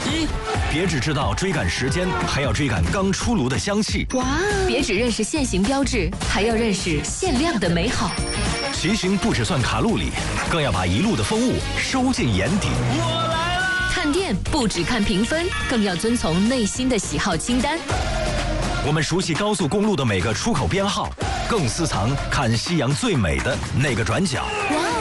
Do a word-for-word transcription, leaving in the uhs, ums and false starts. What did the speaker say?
一，别只知道追赶时间，还要追赶刚出炉的香气。 哇！别只认识限行标志，还要认识限量的美好。 骑行不只算卡路里，更要把一路的风物收进眼底。 我来啦！ 看店不只看评分，更要遵从内心的喜好清单。 我们熟悉高速公路的每个出口编号，更私藏看夕阳最美的那个转角。 哇！